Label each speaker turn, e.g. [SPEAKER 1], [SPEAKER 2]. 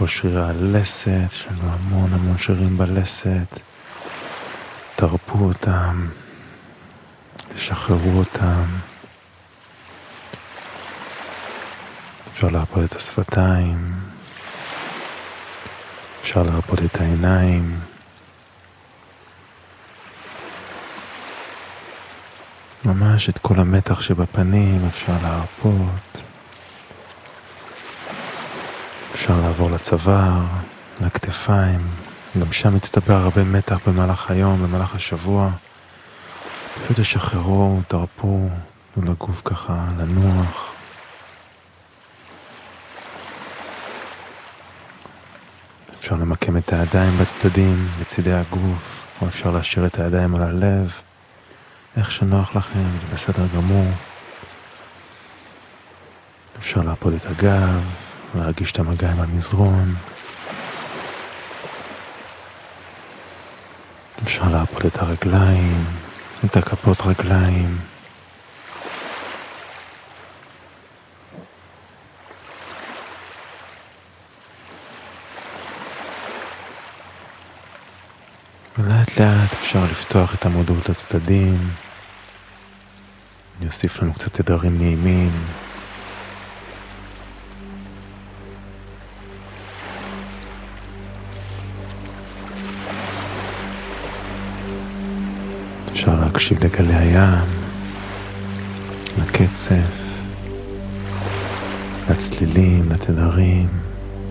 [SPEAKER 1] כל שרירי הלסת, יש לנו המון המון שרירים בלסת. תרפו אותם, תשחררו אותם. אפשר להרפות את השפתיים, אפשר להרפות את העיניים. ממש את כל המתח שבפנים אפשר להרפות. אפשר לעבור לצוואר, לכתפיים. גם שם מצטבר הרבה מתח במהלך היום, במהלך השבוע. פשוט תשחררו, תרפו, תנו לגוף ככה לנוח. אפשר למקם את הידיים בצדדים, בצדי הגוף, או אפשר להשאיר את הידיים על הלב. איך שנוח לכם, זה בסדר גמור. אפשר להרפות את הגב, להרגיש את המגע עם המזרון. אפשר להרפות את הרגליים, את הכפות רגליים. ולאט לאט אפשר לפתוח את המודעות לצדדים. אני אוסיף לנו קצת תדרים נעימים. אפשר להקשיב לגלי הים, לקצף, לצלילים, לתדרים.